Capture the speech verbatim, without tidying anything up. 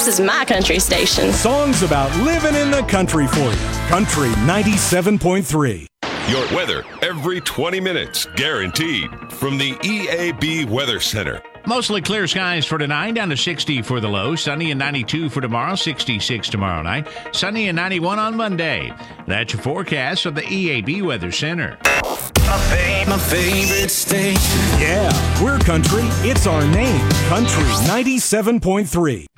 This is my country station. Songs about living in the country for you. Country ninety-seven point three. Your weather every twenty minutes, guaranteed, from the E A B Weather Center. Mostly clear skies for tonight, down to sixty for the low. Sunny and ninety-two for tomorrow, sixty-six tomorrow night. Sunny and ninety-one on Monday. That's your forecast of the E A B Weather Center. My, fa- my favorite station. Yeah, we're country. It's our name. Country ninety-seven point three.